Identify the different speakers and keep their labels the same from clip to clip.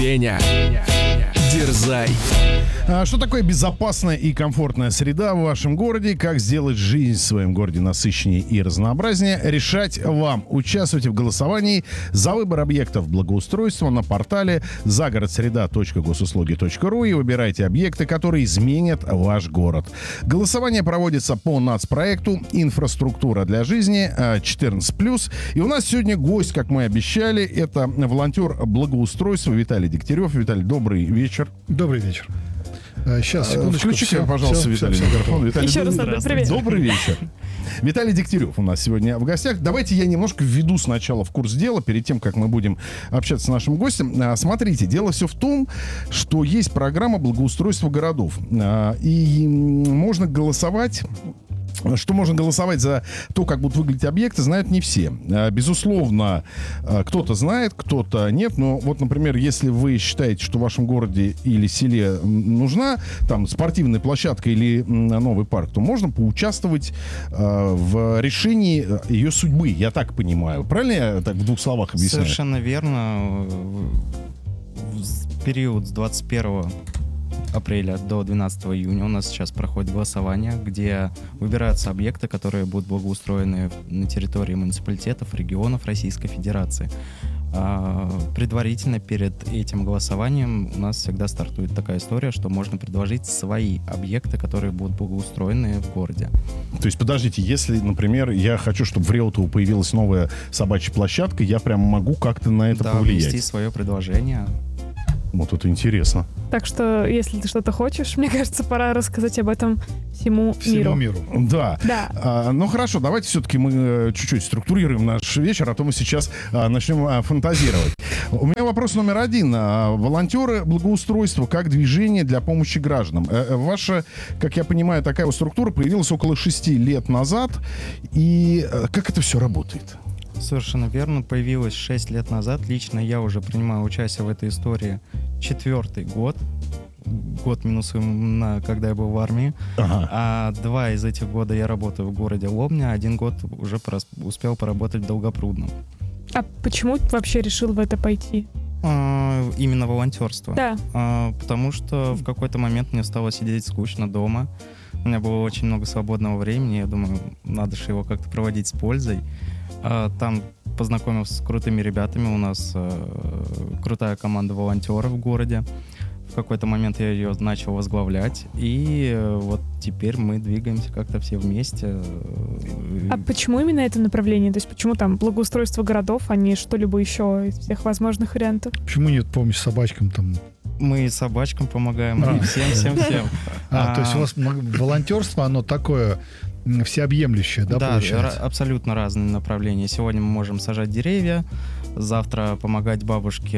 Speaker 1: Сеня, дерзай.
Speaker 2: Что такое безопасная и комфортная среда в вашем городе? Как сделать жизнь в своем городе насыщеннее и разнообразнее? Решать вам. Участвуйте в голосовании за выбор объектов благоустройства на портале загородсреда.госуслуги.ру и выбирайте объекты, которые изменят ваш город. Голосование проводится по нацпроекту «Инфраструктура для жизни» 14+. И у нас сегодня гость, как мы обещали, это волонтер благоустройства Виталий Дегтярев. Виталий, добрый вечер.
Speaker 3: Добрый вечер. Сейчас, секундочку.
Speaker 2: Включите, пожалуйста, Виталий, микрофон. Виталий,
Speaker 4: еще раз привет.
Speaker 2: Добрый вечер. Виталий Дегтярев у нас сегодня в гостях. Давайте я немножко введу сначала в курс дела, перед тем, как мы будем общаться с нашим гостем. Смотрите, дело все в том, что есть программа благоустройства городов. И можно голосовать... Что можно голосовать за то, как будут выглядеть объекты, знают не все. Безусловно, кто-то знает, кто-то нет. Но вот, например, если вы считаете, что в вашем городе или селе нужна там спортивная площадка или новый парк, то можно поучаствовать в решении ее судьбы. Я так понимаю. Правильно я так в двух словах объясняю?
Speaker 5: Совершенно верно. В период с 21 апреля до 12 июня у нас сейчас проходит голосование, где выбираются объекты, которые будут благоустроены на территории муниципалитетов, регионов Российской Федерации. Предварительно перед этим голосованием у нас всегда стартует такая история, что можно предложить свои объекты, которые будут благоустроены в городе.
Speaker 2: То есть, подождите, если, например, я хочу, чтобы в Реутово появилась новая собачья площадка, я прям могу как-то на это повлиять?
Speaker 5: Да, внести свое предложение.
Speaker 2: Вот это интересно.
Speaker 4: Так что, если ты что-то хочешь, мне кажется, пора рассказать об этом всему миру.
Speaker 2: Да.
Speaker 4: Да.
Speaker 2: Ну хорошо, давайте все-таки мы чуть-чуть структурируем наш вечер, а то мы сейчас начнем фантазировать. У меня вопрос номер один. Волонтеры благоустройства как движение для помощи гражданам. Ваша, как я понимаю, такая вот структура появилась около 6 лет назад. И как это все работает?
Speaker 5: Совершенно верно. Появилась 6 лет назад. Лично я уже принимаю участие в этой истории 4-й год. Год минусуем, когда я был в армии.
Speaker 2: Ага.
Speaker 5: А 2 из этих года я работаю в городе Лобня. 1 год уже успел поработать в Долгопрудном.
Speaker 4: А почему ты вообще решил в это пойти?
Speaker 5: Именно волонтерство.
Speaker 4: Да.
Speaker 5: Потому что в какой-то момент мне стало сидеть скучно дома. У меня было очень много свободного времени. Я думаю, надо же его как-то проводить с пользой. Там познакомился с крутыми ребятами. У нас крутая команда волонтеров в городе. В какой-то момент я ее начал возглавлять. И вот теперь мы двигаемся как-то все вместе.
Speaker 4: А почему именно это направление? То есть почему там благоустройство городов, а не что-либо еще из всех возможных вариантов?
Speaker 3: Почему нет помощи собачкам там?
Speaker 5: Мы собачкам помогаем, и всем.
Speaker 3: То есть у вас волонтерство, оно такое всеобъемлющее, да, получается?
Speaker 5: Да, абсолютно разные направления. Сегодня мы можем сажать деревья, завтра помогать бабушке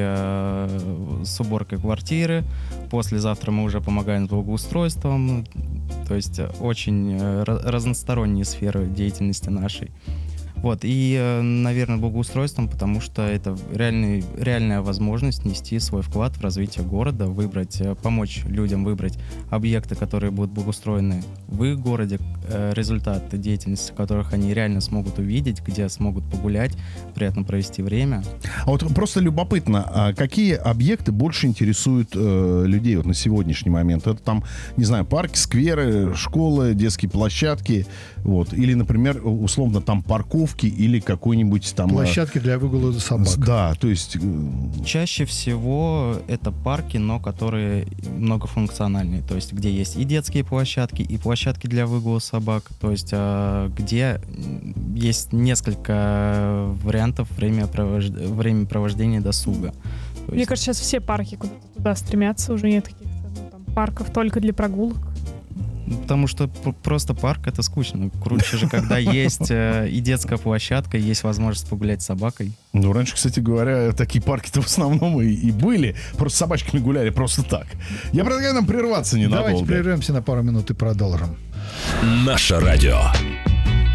Speaker 5: с уборкой квартиры, послезавтра мы уже помогаем с благоустройством. То есть очень разносторонние сферы деятельности нашей. Вот, и, наверное, благоустройством, потому что это реальная возможность нести свой вклад в развитие города, помочь людям выбрать объекты, которые будут благоустроены в их городе, результаты деятельности которых они реально смогут увидеть, где смогут погулять, приятно провести время.
Speaker 2: А вот просто любопытно, какие объекты больше интересуют людей вот на сегодняшний момент? Это там, не знаю, парки, скверы, школы, детские площадки, вот, или, например, условно, там парковки или какой-нибудь там...
Speaker 3: Площадки для выгула собак.
Speaker 2: Да, то есть...
Speaker 5: Чаще всего это парки, но которые многофункциональные, то есть где есть и детские площадки, и площадки для выгула собак, то есть где есть несколько вариантов времяпровождения досуга.
Speaker 4: Мне кажется, сейчас все парки куда-то туда стремятся, уже нет каких-то парков только для прогулок.
Speaker 5: Потому что просто парк — это скучно. Круче же, когда есть и детская площадка, есть возможность погулять с собакой.
Speaker 2: Ну, раньше, кстати говоря, такие парки-то в основном и были. Просто с собачками гуляли просто так. Я предлагаю нам прерваться ненадолго.
Speaker 3: Давайте прервемся на пару минут и продолжим.
Speaker 1: Наше радио.